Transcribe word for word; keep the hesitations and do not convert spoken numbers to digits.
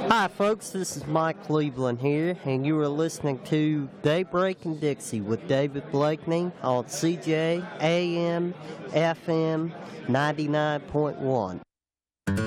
Hi, folks. This is Mike Cleveland here, and you are listening to Daybreak in Dixie with David Blakeney on C J A M F M ninety-nine point one.